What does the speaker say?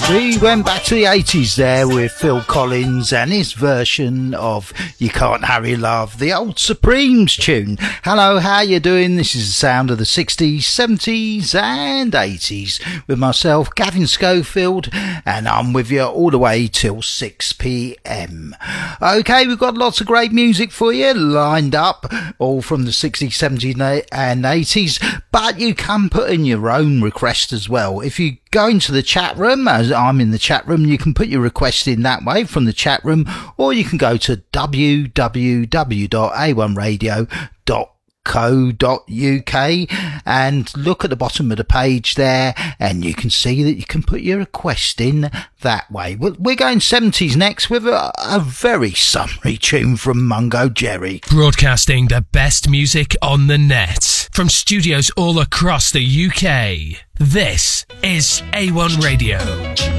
We went back to the 80s there with Phil Collins and his version of You Can't Hurry Love, the old Supremes tune. Hello, how you doing? This is the sound of the 60s, 70s and 80s with myself, Gavin Schofield, and I'm with you all the way till 6 p.m. Okay, we've got lots of great music for you lined up, all from the 60s, 70s and 80s, but you can put in your own request as well. If you go into the chat room, as I'm in the chat room, you can put your request in that way from the chat room, or you can go to www.a1radio.co.uk and look at the bottom of the page there, and you can see that you can put your request in that way. We're going 70s next with a very summery tune from Mungo Jerry. Broadcasting the best music on the net from studios all across the UK. This is A1 Radio.